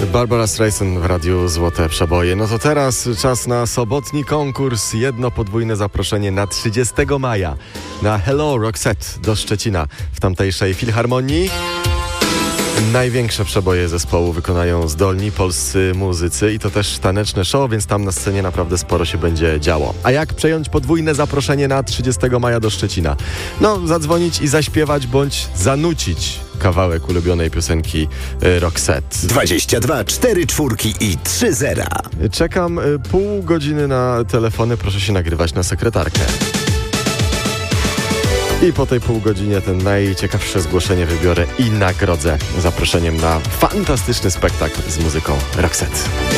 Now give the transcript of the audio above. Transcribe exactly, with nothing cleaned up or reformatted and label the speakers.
Speaker 1: Barbara Streisand w Radiu Złote Przeboje. No to teraz czas na sobotni konkurs. Jedno podwójne zaproszenie na trzydziestego maja na Hello Roxette do Szczecina w tamtejszej Filharmonii. Największe przeboje zespołu wykonają zdolni polscy muzycy i to też taneczne show, więc tam na scenie naprawdę sporo się będzie działo. A jak przejąć podwójne zaproszenie na trzydziestego maja do Szczecina? No, zadzwonić i zaśpiewać bądź zanucić kawałek ulubionej piosenki y, Roxette.
Speaker 2: dwadzieścia dwa, cztery czwórki i trzy zera.
Speaker 1: Czekam y, pół godziny na telefony, proszę się nagrywać na sekretarkę. I po tej pół godzinie ten najciekawsze zgłoszenie wybiorę i nagrodzę zaproszeniem na fantastyczny spektakl z muzyką Roxette.